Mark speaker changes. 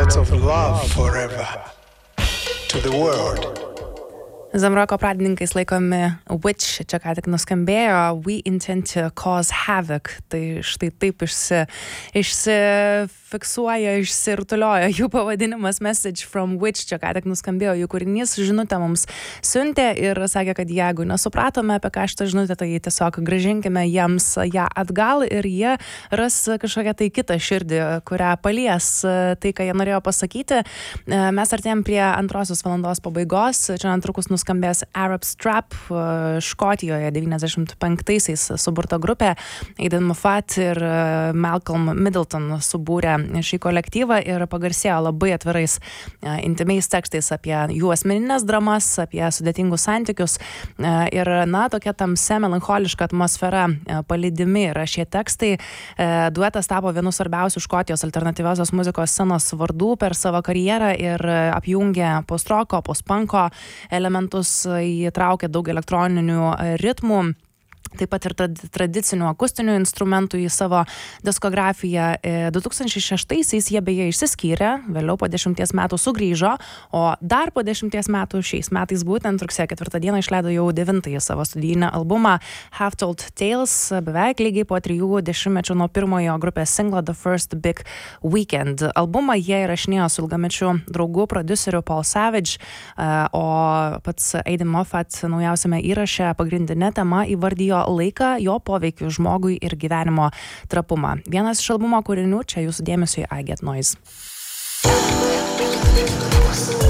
Speaker 1: notes of love forever to the world.
Speaker 2: Zamroko pradininkais laikomi Which, čia ką tik nuskambėjo We Intend to Cause Havoc. Tai štai taip išsifiksuoja, išsirutulioja jų pavadinimas Message from Which, čia ką tik nuskambėjo jų kūrinys, žinutę mums siuntė ir sakė, kad jeigu nesupratome apie ką šitą žinutę, tai tiesiog grąžinkime jiems ją atgal ir jie ras kažkokią tai kitą širdį, kurią palies tai, ką jie norėjo pasakyti. Mes artėjom prie antrosios valandos pabaigos, čia netrukus nuskambės Arab Strap, Škotijoje 95-aisiais suburta grupė, Aidan Moffat ir Malcolm Middleton subūrė šį kolektyvą ir pagarsėjo labai atvirais intymiais tekstais apie jų asmeninės dramas, apie sudėtingus santykius ir, tokia tamsia melancholiška atmosfera palydimi yra šie tekstai. Duetas tapo vienu svarbiausių Škotijos alternatyviosios muzikos scenos vardų per savo karjerą ir apjungė post-roko, post-punko elementus, įtraukė daug elektroninių ritmų, taip pat ir tradicinių akustinių instrumentų į savo diskografiją. 2006-aisiais jie beje išsiskyrė, vėliau po 10 metų sugrįžo, o dar po 10 metų šiais metais būtent rugsėjo 4 dieną išleido jau 9-ąjį savo studijinį albumą Half Told Tales, beveik lygiai po 3 dešimtmečių nuo pirmojo grupės singlo The First Big Weekend. Albumą jie įrašinėjo su ilgamečiu draugu prodiuseriu Paul Savage, o pats Aidan Moffat naujausiame įraše pagrindinė tema įvardijo laiką, jo poveikiu žmogui ir gyvenimo trapumą. Vienas iš albumo kūrinių, čia jūsų dėmesiui I Get Noise.